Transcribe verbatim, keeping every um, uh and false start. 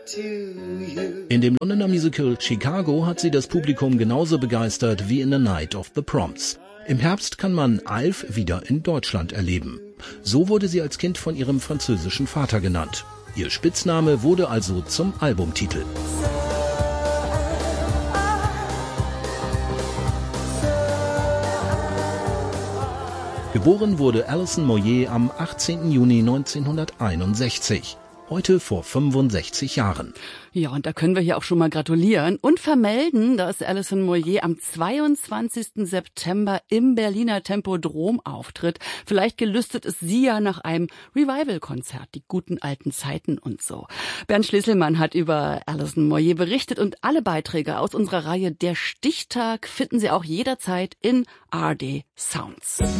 In dem Londoner Musical Chicago hat sie das Publikum genauso begeistert wie in The Night of the Proms. Im Herbst kann man Alf wieder in Deutschland erleben. So wurde sie als Kind von ihrem französischen Vater genannt. Ihr Spitzname wurde also zum Albumtitel. Geboren wurde Alison Moyet am achtzehnten Juni neunzehnhunderteinundsechzig. Heute vor fünfundsechzig Jahren. Ja, und da können wir hier auch schon mal gratulieren und vermelden, dass Alison Moyet am zweiundzwanzigsten September im Berliner Tempodrom auftritt. Vielleicht gelüstet es Sie ja nach einem Revival-Konzert, die guten alten Zeiten und so. Bernd Schlesselmann hat über Alison Moyet berichtet und alle Beiträge aus unserer Reihe Der Stichtag finden Sie auch jederzeit in A R D Sounds.